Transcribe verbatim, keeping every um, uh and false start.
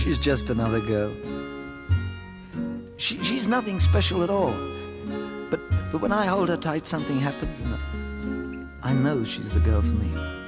She's just another girl. She, she's nothing special at all. But, but when I hold her tight, something happens, and I know she's the girl for me.